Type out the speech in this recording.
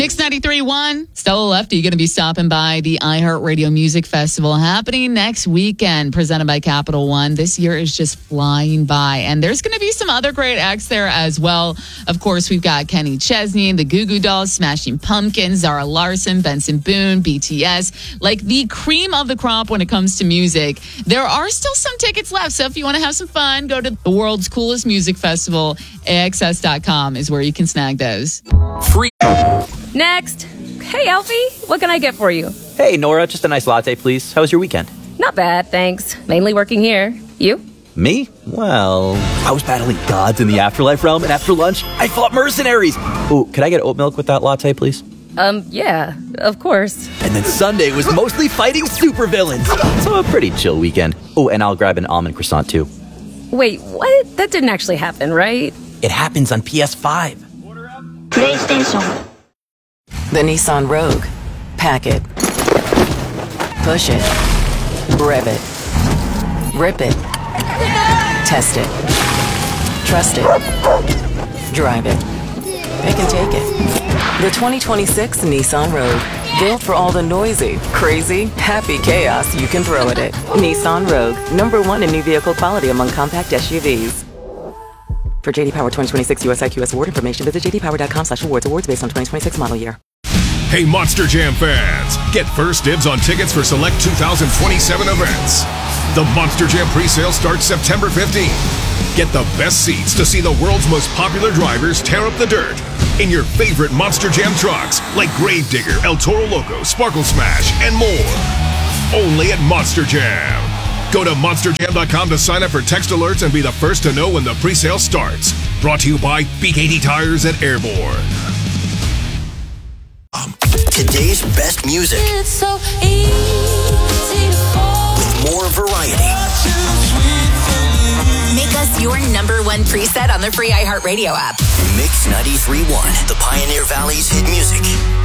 Mix 93.1, Stella Lefty going to be stopping by the iHeartRadio Music Festival happening next weekend, presented by Capital One. This year is just flying by, and there's going to be some other great acts there as well. Of course, we've got Kenny Chesney, the Goo Goo Dolls, Smashing Pumpkins, Zara Larsson, Benson Boone, BTS, like the cream of the crop when it comes to music. There are still some tickets left, so if you want to have some fun, go to the world's coolest music festival. AXS.com is where you can snag those. Free. Next. Hey, Alfie, what can I get for you? Hey, Nora, just a nice latte, please. How was your weekend? Not bad, thanks. Mainly working here. You? Me? Well, I was battling gods in the afterlife realm, and after lunch, I fought mercenaries. Ooh, could I get oat milk with that latte, please? Yeah, of course. And then Sunday was mostly fighting supervillains. So a pretty chill weekend. Oh, and I'll grab an almond croissant, too. Wait, what? That didn't actually happen, right? It happens on PS5. PlayStation. The Nissan Rogue. Pack it. Push it. Rev it. Rip it. Test it. Trust it. Drive it. Pick and take it. The 2026 Nissan Rogue. Built for all the noisy, crazy, happy chaos you can throw at it. Nissan Rogue. #1 in new vehicle quality among compact SUVs. For JD Power 2026 US IQS award information, visit jdpower.com/awards. Awards based on 2026 model year. Hey, Monster Jam fans! Get first dibs on tickets for select 2027 events. The Monster Jam presale starts September 15th. Get the best seats to see the world's most popular drivers tear up the dirt in your favorite Monster Jam trucks like Gravedigger, El Toro Loco, Sparkle Smash, and more. Only at Monster Jam. Go to monsterjam.com to sign up for text alerts and be the first to know when the presale starts. Brought to you by BKT Tires and Airborne. Today's best music. It's so easy to fall. With more variety. Make us your #1 preset on the free iHeartRadio app. Mix 93.1, the Pioneer Valley's hit music.